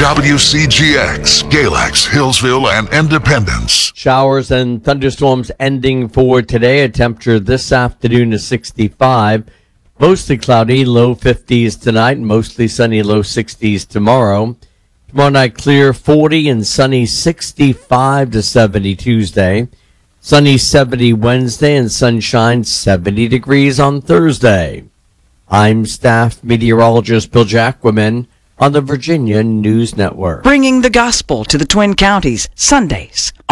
WCGX, Galax, Hillsville, and Independence. Showers and thunderstorms ending for today. A temperature this afternoon is 65. Mostly cloudy, low 50s tonight, mostly sunny, low 60s tomorrow. Tomorrow night clear, 40 and sunny, 65 to 70 Tuesday. Sunny 70 Wednesday and sunshine 70 degrees on Thursday. I'm staff meteorologist Bill Jacquemin on the Virginia News Network. Bringing the gospel to the Twin Counties, Sundays